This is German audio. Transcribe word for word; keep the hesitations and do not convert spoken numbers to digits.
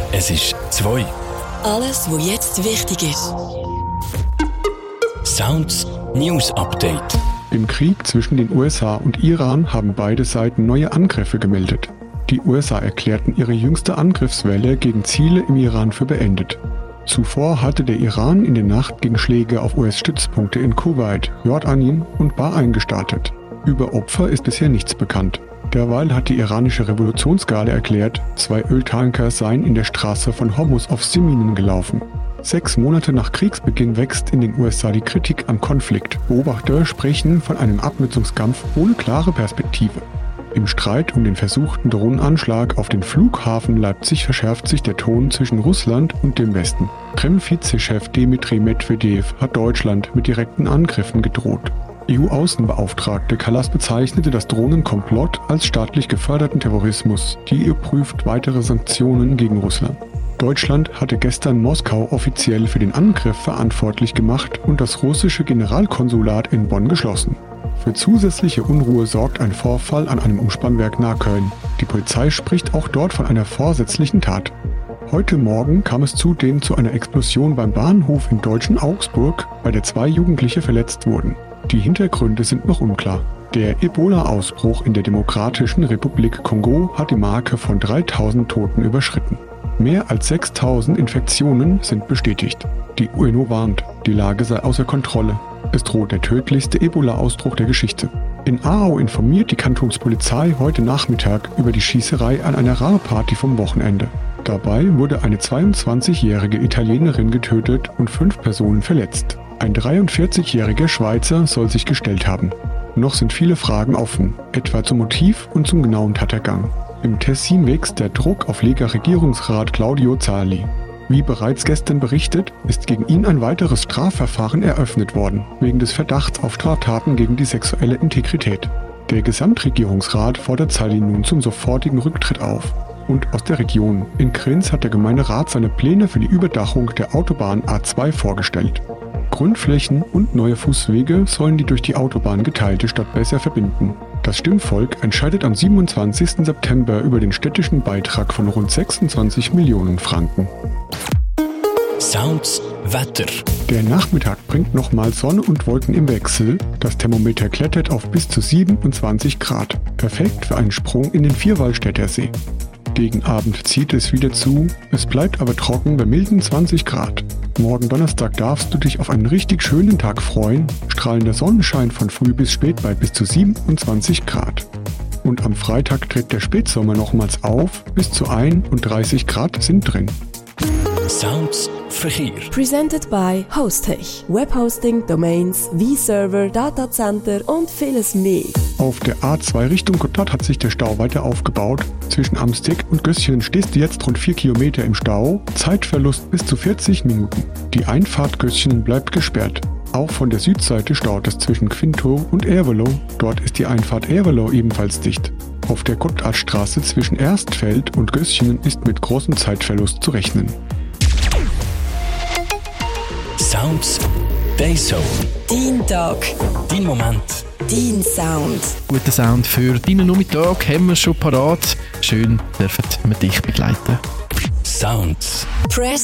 Es ist zwei. Alles, was jetzt wichtig ist. Sounds News Update. Im Krieg zwischen den U S A und Iran haben beide Seiten neue Angriffe gemeldet. Die U S A erklärten ihre jüngste Angriffswelle gegen Ziele im Iran für beendet. Zuvor hatte der Iran in der Nacht gegen Schläge auf U S-Stützpunkte in Kuwait, Jordanien und Bahrain gestartet. Über Opfer ist bisher nichts bekannt. Derweil hat die iranische Revolutionsgarde erklärt, zwei Öltanker seien in der Straße von Hormuz auf Seeminen gelaufen. Sechs Monate nach Kriegsbeginn wächst in den U S A die Kritik am Konflikt. Beobachter sprechen von einem Abnutzungskampf ohne klare Perspektive. Im Streit um den versuchten Drohnenanschlag auf den Flughafen Leipzig verschärft sich der Ton zwischen Russland und dem Westen. Kreml-Vizechef Dmitri Medwedew hat Deutschland mit direkten Angriffen gedroht. E U-Außenbeauftragte Kallas bezeichnete das Drohnenkomplott als staatlich geförderten Terrorismus. Die E U prüft weitere Sanktionen gegen Russland. Deutschland hatte gestern Moskau offiziell für den Angriff verantwortlich gemacht und das russische Generalkonsulat in Bonn geschlossen. Für zusätzliche Unruhe sorgt ein Vorfall an einem Umspannwerk nahe Köln. Die Polizei spricht auch dort von einer vorsätzlichen Tat. Heute Morgen kam es zudem zu einer Explosion beim Bahnhof im deutschen Augsburg, bei der zwei Jugendliche verletzt wurden. Die Hintergründe sind noch unklar. Der Ebola-Ausbruch in der Demokratischen Republik Kongo hat die Marke von dreitausend Toten überschritten. Mehr als sechstausend Infektionen sind bestätigt. Die UNO warnt, die Lage sei außer Kontrolle. Es droht der tödlichste Ebola-Ausbruch der Geschichte. In Aarau informiert die Kantonspolizei heute Nachmittag über die Schießerei an einer Rave-Party vom Wochenende. Dabei wurde eine zweiundzwanzigjährige Italienerin getötet und fünf Personen verletzt. Ein dreiundvierzigjähriger Schweizer soll sich gestellt haben. Noch sind viele Fragen offen, etwa zum Motiv und zum genauen Tathergang. Im Tessin wächst der Druck auf Lega Regierungsrat Claudio Zali. Wie bereits gestern berichtet, ist gegen ihn ein weiteres Strafverfahren eröffnet worden, wegen des Verdachts auf Straftaten gegen die sexuelle Integrität. Der Gesamtregierungsrat fordert Zali nun zum sofortigen Rücktritt auf. Und aus der Region. In Kriens hat der Gemeinderat seine Pläne für die Überdachung der Autobahn A zwei vorgestellt. Grundflächen und neue Fußwege sollen die durch die Autobahn geteilte Stadt besser verbinden. Das Stimmvolk entscheidet am siebenundzwanzigsten September über den städtischen Beitrag von rund sechsundzwanzig Millionen Franken. Sounds Wetter. Der Nachmittag bringt nochmal Sonne und Wolken im Wechsel. Das Thermometer klettert auf bis zu siebenundzwanzig Grad. Perfekt für einen Sprung in den Vierwaldstätter See. Gegen Abend zieht es wieder zu, es bleibt aber trocken bei milden zwanzig Grad. Morgen Donnerstag darfst du dich auf einen richtig schönen Tag freuen. Strahlender Sonnenschein von früh bis spät bei bis zu siebenundzwanzig Grad. Und am Freitag tritt der Spätsommer nochmals auf, bis zu einunddreißig Grad sind drin. Sounds Verkehr. Presented by Hostech. Webhosting, Domains, V-Server, Datacenter und vieles mehr. Auf der A zwei Richtung Gotthard hat sich der Stau weiter aufgebaut. Zwischen Amsteg und Gößchen stehst du jetzt rund vier Kilometer im Stau. Zeitverlust bis zu vierzig Minuten. Die Einfahrt Gößchen bleibt gesperrt. Auch von der Südseite staut es zwischen Quinto und Ervelo. Dort ist die Einfahrt Ervelo ebenfalls dicht. Auf der Gotthardstraße zwischen Erstfeld und Gößchen ist mit großem Zeitverlust zu rechnen. Sounds Dayzone. Dein Tag. Dein Moment. Dein Sound. Guten Sound für deinen Nachmittag haben wir schon parat. Schön dürfen wir dich begleiten. Sounds. Press